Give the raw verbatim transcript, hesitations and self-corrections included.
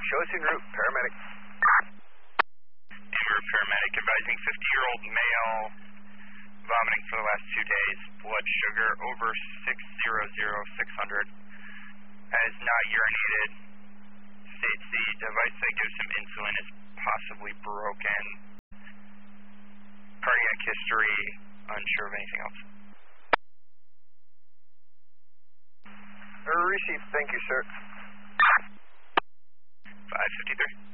Show us en route, paramedic. En route, paramedic advising fifty-year-old male, vomiting for the last two days, blood sugar over six hundred, six hundred, has not urinated, states the device that gives him insulin is possibly broken, cardiac history, unsure of anything else. Received, thank you, sir. five fifty-three.